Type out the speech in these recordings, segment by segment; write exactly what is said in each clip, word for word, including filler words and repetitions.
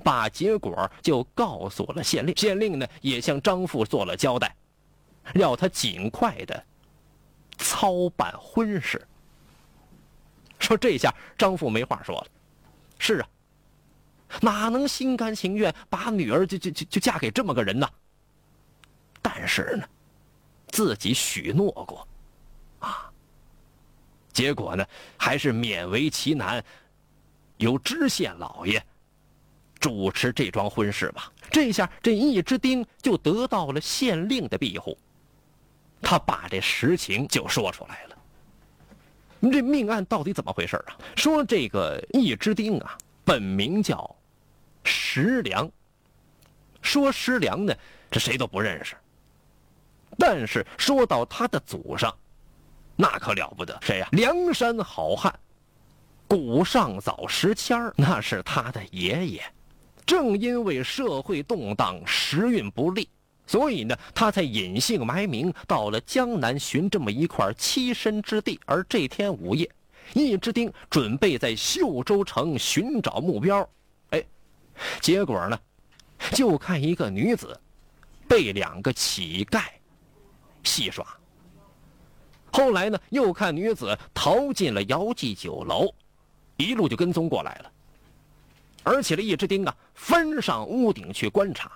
把结果就告诉了县令。县令呢也向张父做了交代，要他尽快的操办婚事。说这下张父没话说了，是啊，哪能心甘情愿把女儿就就就就嫁给这么个人呢？但是呢，自己许诺过，啊，结果呢，还是勉为其难，由知县老爷主持这桩婚事吧。这下这易之丁就得到了县令的庇护，他把这实情就说出来了。这命案到底怎么回事啊？说这个易之丁啊，本名叫石良。说石良呢，这谁都不认识。但是说到他的祖上，那可了不得，谁呀？梁山好汉古上早石谦儿，那是他的爷爷。正因为社会动荡，时运不利，所以呢，他才隐姓埋名到了江南寻这么一块栖身之地。而这天午夜，易之丁准备在秀州城寻找目标，哎，结果呢，就看一个女子被两个乞丐戏耍。后来呢，又看女子逃进了姚记酒楼，一路就跟踪过来了。而且这易之丁啊，翻上屋顶去观察。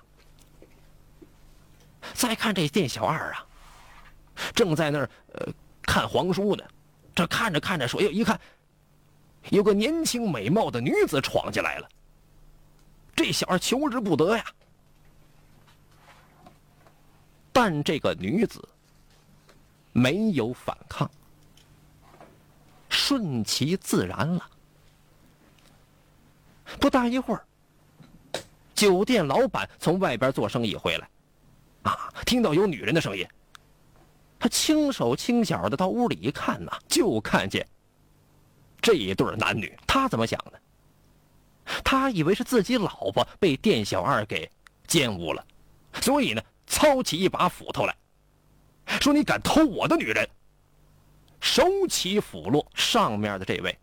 再看这店小二啊，正在那儿呃看黄书呢。这看着看着说，哎呦，一看有个年轻美貌的女子闯进来了。这小二求之不得呀。但这个女子没有反抗，顺其自然了。不大一会儿，酒店老板从外边做生意回来，啊，听到有女人的声音，他轻手轻脚的到屋里一看呐，就看见这一对男女。他怎么想的？他以为是自己老婆被店小二给奸污了，所以呢，操起一把斧头来，说你敢偷我的女人！手起斧落，上面的这位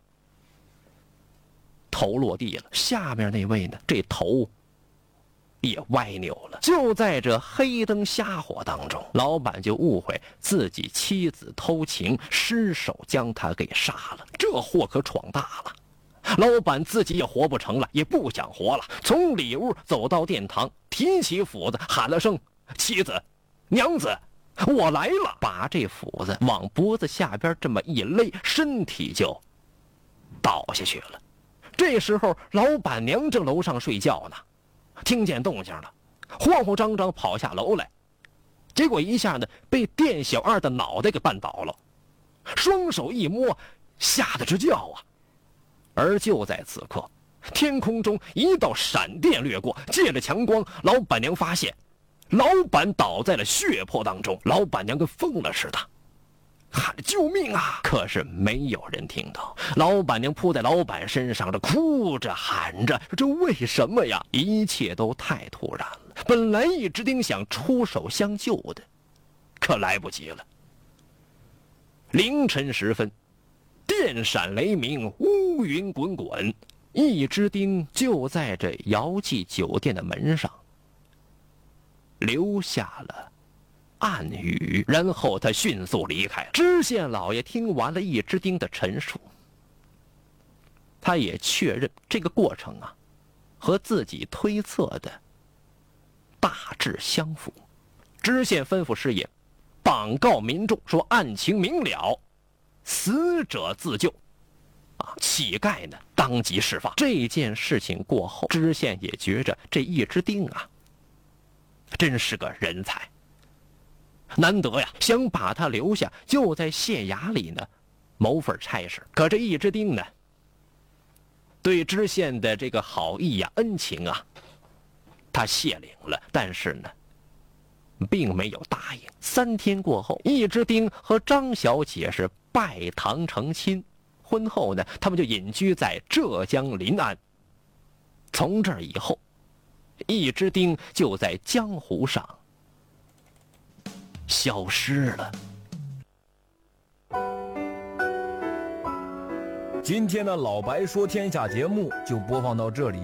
头落地了，下面那位呢，这头也歪扭了。就在这黑灯瞎火当中，老板就误会自己妻子偷情，失手将她给杀了。这祸可闯大了，老板自己也活不成了，也不想活了，从里屋走到殿堂，提起斧子喊了声：妻子，娘子，我来了！把这斧子往脖子下边这么一勒，身体就倒下去了。这时候老板娘正楼上睡觉呢，听见动静了，慌慌张张跑下楼来，结果一下呢被店小二的脑袋给绊倒了，双手一摸，吓得直叫啊。而就在此刻，天空中一道闪电掠过，借着强光，老板娘发现老板倒在了血泊当中。老板娘跟疯了似的喊着救命啊，可是没有人听到。老板娘扑在老板身上，这哭着喊着，这为什么呀？一切都太突然了。本来易之丁想出手相救的，可来不及了。凌晨时分，电闪雷鸣，乌云滚滚，易之丁就在这姚记酒店的门上留下了暗语，然后他迅速离开了。知县老爷听完了易之丁的陈述，他也确认这个过程啊和自己推测的大致相符。知县吩咐师爷榜告民众说案情明了，死者自救，啊，乞丐呢当即释放。这件事情过后，知县也觉着这易之丁啊真是个人才，难得呀，想把他留下，就在县衙里呢谋份差事。可这易之丁呢，对知县的这个好意呀、恩情啊，他谢领了，但是呢并没有答应。三天过后，易之丁和张小姐是拜堂成亲，婚后呢他们就隐居在浙江临安。从这以后，易之丁就在江湖上消失了。 今天的老白说天下节目就播放到这里。